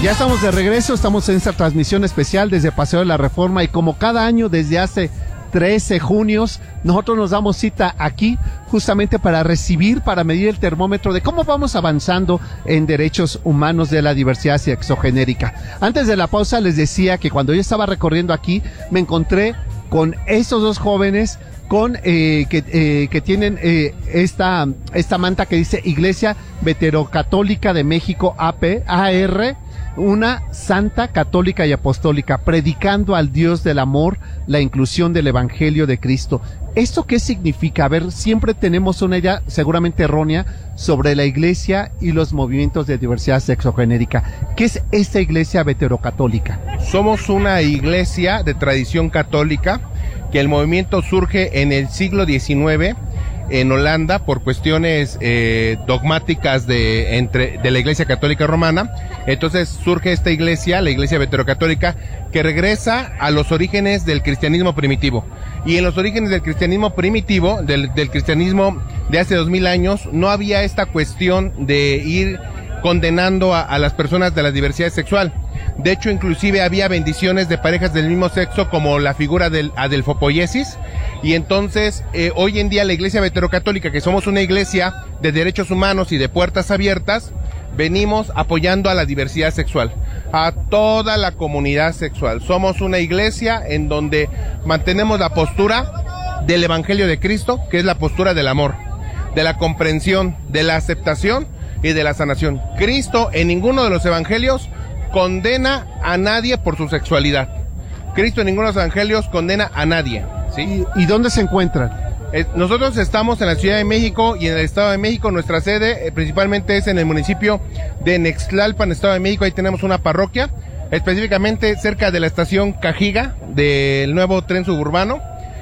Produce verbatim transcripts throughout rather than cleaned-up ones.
Ya estamos de regreso, estamos en esta transmisión especial desde Paseo de la Reforma y como cada año desde hace trece junios, nosotros nos damos cita aquí justamente para recibir, para medir el termómetro de cómo vamos avanzando en derechos humanos de la diversidad sexogenérica. Antes de la pausa les decía que cuando yo estaba recorriendo aquí me encontré con estos dos jóvenes con eh, que, eh, que tienen eh, esta, esta manta que dice Iglesia Veterocatólica de México A P, A R, una santa católica y apostólica, predicando al Dios del amor, la inclusión del Evangelio de Cristo. ¿Esto qué significa? A ver, siempre tenemos una idea seguramente errónea sobre la iglesia y los movimientos de diversidad sexogenérica. ¿Qué es esta iglesia veterocatólica? Somos una iglesia de tradición católica, que el movimiento surge en el siglo diecinueve, en Holanda, por cuestiones eh, dogmáticas de, entre, de la Iglesia Católica Romana. Entonces surge esta iglesia, la Iglesia Veterocatólica, que regresa a los orígenes del cristianismo primitivo. Y en los orígenes del cristianismo primitivo, del, del cristianismo de hace dos mil años, no había esta cuestión de ir condenando a, a las personas de la diversidad sexual. De hecho, inclusive había bendiciones de parejas del mismo sexo, como la figura del adelfopoiesis. Y entonces, eh, hoy en día la Iglesia Veterocatólica, que somos una iglesia de derechos humanos y de puertas abiertas, venimos apoyando a la diversidad sexual, a toda la comunidad sexual. Somos una iglesia en donde mantenemos la postura del Evangelio de Cristo, que es la postura del amor, de la comprensión, de la aceptación y de la sanación. Cristo en ninguno de los evangelios condena a nadie por su sexualidad. Cristo en ninguno de los evangelios condena a nadie, ¿sí? ¿Y, y dónde se encuentran? Eh, nosotros estamos en la Ciudad de México y en el Estado de México. Nuestra sede eh, principalmente es en el municipio de Nextlalpan, Estado de México. Ahí tenemos una parroquia, específicamente cerca de la estación Cajiga del nuevo tren suburbano,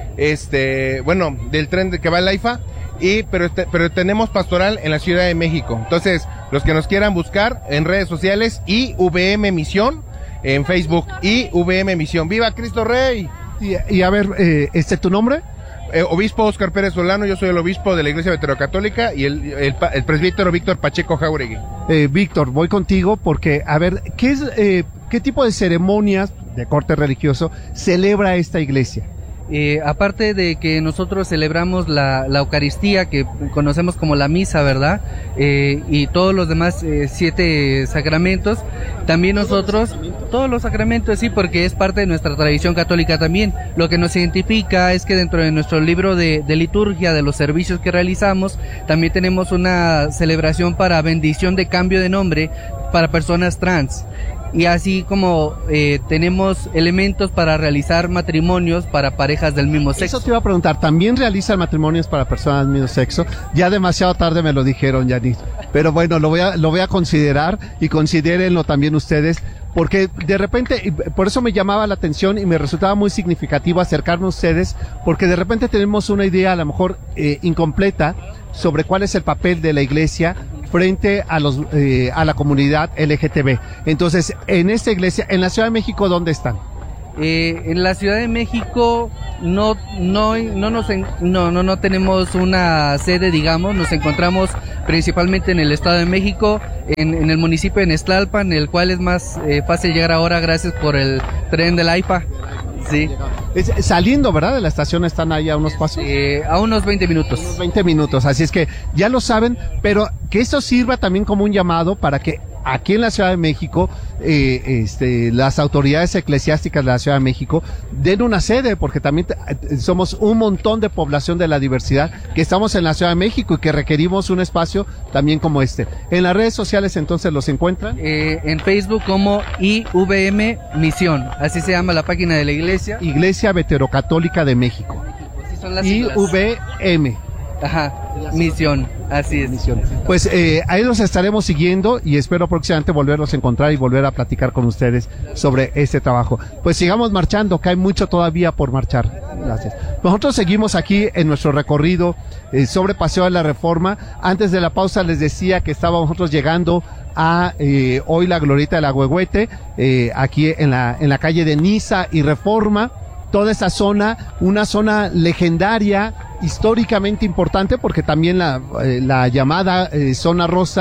este, bueno, del tren de que va al AIFA. Y, pero, este, pero tenemos pastoral en la Ciudad de México. Entonces, los que nos quieran buscar en redes sociales, I V M Misión, en Facebook, I V M Misión. ¡Viva Cristo Rey! Y, y a ver, eh, ¿este tu nombre? Eh, obispo Óscar Pérez Solano, yo soy el obispo de la Iglesia Veterocatólica y el, el, el presbítero Víctor Pacheco Jauregui. Eh, Víctor, voy contigo porque, a ver, ¿qué es, eh, qué tipo de ceremonias de corte religioso celebra esta iglesia? Eh, aparte de que nosotros celebramos la, la Eucaristía, que conocemos como la misa, ¿verdad? Eh, y todos los demás eh, siete sacramentos, también nosotros, todos los sacramentos, sí, porque es parte de nuestra tradición católica también. Lo que nos identifica es que dentro de nuestro libro de, de liturgia, de los servicios que realizamos, también tenemos una celebración para bendición de cambio de nombre para personas trans. Y así como eh, tenemos elementos para realizar matrimonios para parejas del mismo sexo. Eso te iba a preguntar, ¿también realizan matrimonios para personas del mismo sexo? Ya demasiado tarde me lo dijeron, Yanit. Pero bueno, lo voy a, lo voy a considerar y considérenlo también ustedes, porque de repente, por eso me llamaba la atención y me resultaba muy significativo acercarnos a ustedes, porque de repente tenemos una idea a lo mejor eh, incompleta sobre cuál es el papel de la iglesia frente a los eh, a la comunidad L G T B. Entonces, en esta iglesia, en la Ciudad de México, ¿dónde están? Eh, en la Ciudad de México no no no nos en, no no no tenemos una sede, digamos. Nos encontramos principalmente en el Estado de México, en, en el municipio de Nextlalpan, el cual es más eh, fácil llegar ahora gracias por el tren del AIFA. Sí. Es, saliendo, ¿verdad? De la estación están ahí a unos pasos. Eh, a unos veinte minutos. Unos veinte minutos, así es que ya lo saben, pero que esto sirva también como un llamado para que aquí en la Ciudad de México, eh, este, las autoridades eclesiásticas de la Ciudad de México den una sede, porque también t- somos un montón de población de la diversidad que estamos en la Ciudad de México y que requerimos un espacio también como este. En las redes sociales entonces los encuentran. Eh, en Facebook como I V M Misión, así se llama la página de la iglesia. Iglesia Veterocatólica de México. Así son las I siglas. V M. Ajá, Misión, así es. Misión. Pues eh, ahí los estaremos siguiendo y espero próximamente volverlos a encontrar y volver a platicar con ustedes sobre este trabajo. Pues sigamos marchando, que hay mucho todavía por marchar. Gracias. Nosotros seguimos aquí en nuestro recorrido eh, sobre Paseo de la Reforma. Antes de la pausa les decía que estábamos nosotros llegando a eh, hoy la glorieta del Agüehuete, eh, aquí en la, en la calle de Niza y Reforma. Toda esa zona, una zona legendaria, históricamente importante, porque también la, eh, la llamada eh, zona rosa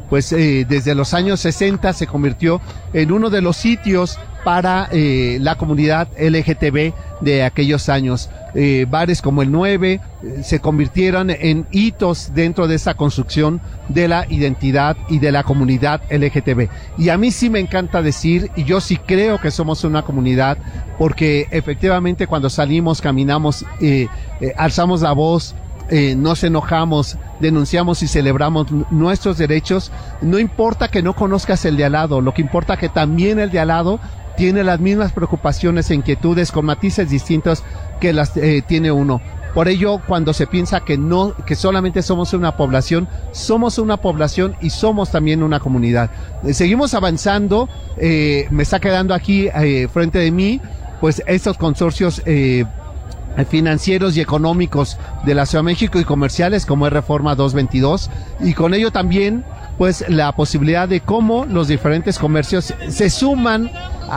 pues eh, desde los años sesenta se convirtió en uno de los sitios para eh, la comunidad L G T B de aquellos años. Eh, bares como el nueve eh, se convirtieron en hitos dentro de esa construcción de la identidad y de la comunidad L G T B. Y a mí sí me encanta decir, y yo sí creo que somos una comunidad, porque efectivamente cuando salimos, caminamos, eh, eh, alzamos la voz, eh, nos enojamos, denunciamos y celebramos nuestros derechos, no importa que no conozcas el de al lado, lo que importa que también el de al lado tiene las mismas preocupaciones e inquietudes con matices distintos que las eh, tiene uno. Por ello, cuando se piensa que no, que solamente somos una población, somos una población y somos también una comunidad. Eh, seguimos avanzando, eh, me está quedando aquí eh, frente de mí, pues estos consorcios eh, financieros y económicos de la Ciudad de México y comerciales como es Reforma doscientos veintidós, y con ello también pues la posibilidad de cómo los diferentes comercios se suman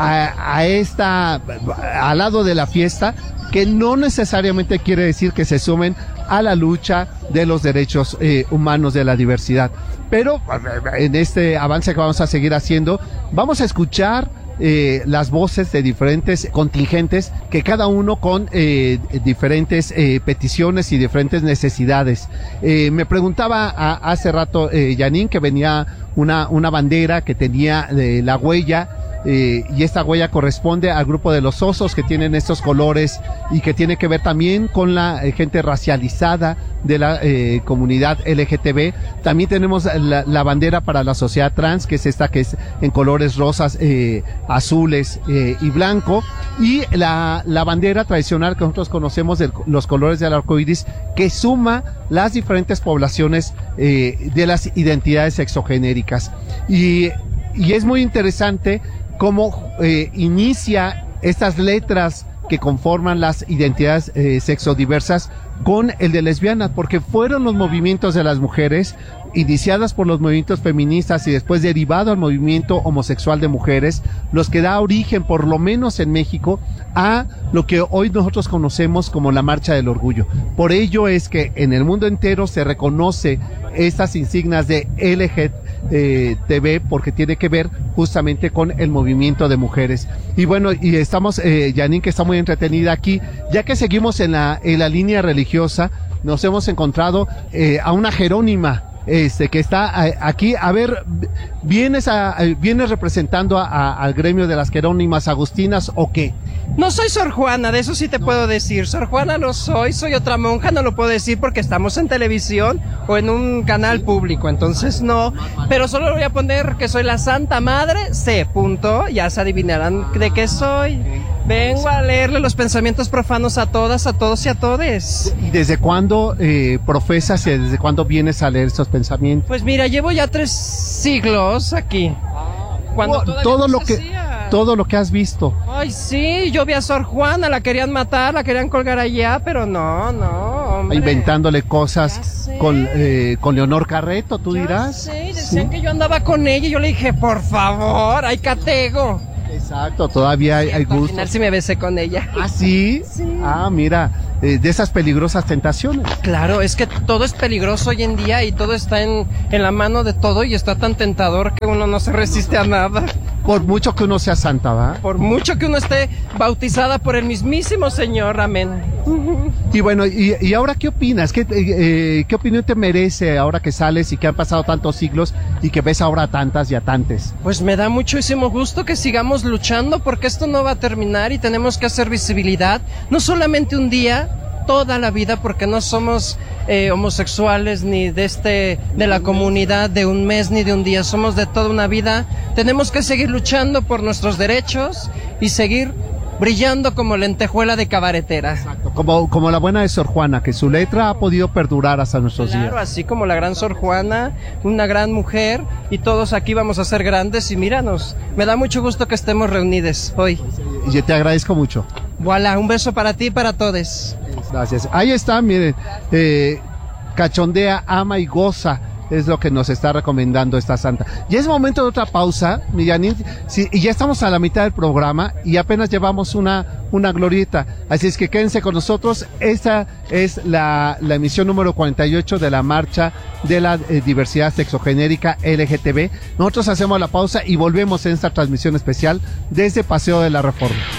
a, a esta, al lado de la fiesta, que no necesariamente quiere decir que se sumen a la lucha de los derechos eh, humanos de la diversidad. Pero en este avance que vamos a seguir haciendo, vamos a escuchar Eh, las voces de diferentes contingentes, que cada uno con eh, diferentes eh, peticiones y diferentes necesidades. Eh, me preguntaba a, hace rato eh, Janine que venía una, una bandera que tenía eh, la huella, eh, y esta huella corresponde al grupo de los osos que tienen estos colores y que tiene que ver también con la eh, gente racializada de la eh, comunidad L G T B. También tenemos la, la bandera para la sociedad trans, que es esta que es en colores rosas, eh, azules eh, y blanco, y la, la bandera tradicional que nosotros conocemos de los colores del arco iris, que suma las diferentes poblaciones eh, de las identidades sexogenéricas. Y, y es muy interesante cómo eh, inicia estas letras que conforman las identidades eh, sexodiversas con el de lesbianas, porque fueron los movimientos de las mujeres, iniciadas por los movimientos feministas y después derivado al movimiento homosexual de mujeres, los que da origen, por lo menos en México, a lo que hoy nosotros conocemos como la Marcha del Orgullo. Por ello es que en el mundo entero se reconoce estas insignias de L G T B, porque tiene que ver justamente con el movimiento de mujeres. Y bueno, y estamos, eh, Janine, que está muy entretenida aquí, ya que seguimos en la, en la línea religiosa, nos hemos encontrado eh, a una jerónima, este, que está aquí. A ver, ¿vienes a, vienes representando a, a, al gremio de las jerónimas agustinas o qué? No soy Sor Juana, de eso sí te puedo decir. Sor Juana no soy, soy otra monja, no lo puedo decir porque estamos en televisión o en un canal público, entonces no. Pero solo voy a poner que soy la Santa Madre C. Punto, ya se adivinarán de qué soy. Vengo a leerle los pensamientos profanos a todas, a todos y a todes. ¿Y desde cuándo eh, profesas y desde cuándo vienes a leer estos pensamientos? Pues mira, llevo ya tres siglos aquí. Cuando oh, todo lo que hacía. Todo lo que has visto. Ay, sí, yo vi a Sor Juana, la querían matar, la querían colgar allá, pero no, no, hombre. Inventándole cosas con, eh, con Leonor Carreto, tú ya dirás. Sí, decían ¿sí? que yo andaba con ella y yo le dije, por favor, hay catego. Exacto, todavía hay, hay gusto. Al final sí me besé con ella. ¿Ah, sí? Sí. Ah, mira, eh, de esas peligrosas tentaciones. Claro, es que todo es peligroso hoy en día y todo está en, en la mano de todo y está tan tentador que uno no se resiste a nada. Por mucho que uno sea santa, ¿va? Por mucho que uno esté bautizada por el mismísimo Señor, amén. Y bueno, ¿y, y ahora qué opinas? ¿Qué, eh, ¿Qué opinión te merece ahora que sales y que han pasado tantos siglos y que ves ahora a tantas y a tantes? Pues me da muchísimo gusto que sigamos luchando porque esto no va a terminar y tenemos que hacer visibilidad, no solamente un día, toda la vida, porque no somos eh, homosexuales ni de este de la comunidad de un mes ni de un día, somos de toda una vida. Tenemos que seguir luchando por nuestros derechos y seguir brillando como lentejuela de cabaretera. Exacto, como, como la buena de Sor Juana, que su letra ha podido perdurar hasta nuestros claro, días. Claro, así como la gran Sor Juana, una gran mujer, y todos aquí vamos a ser grandes, y míranos, me da mucho gusto que estemos reunidos hoy. Y yo te agradezco mucho. Voilà, un beso para ti y para todos. Gracias. Ahí está, miren, eh, cachondea, ama y goza es lo que nos está recomendando esta santa. Ya es momento de otra pausa, Millanín, sí, y ya estamos a la mitad del programa y apenas llevamos una, una glorieta, así es que quédense con nosotros. Esta es la, la emisión número cuarenta y ocho de la marcha de la eh, diversidad sexogenérica L G T B. Nosotros hacemos la pausa y volvemos en esta transmisión especial desde Paseo de la Reforma.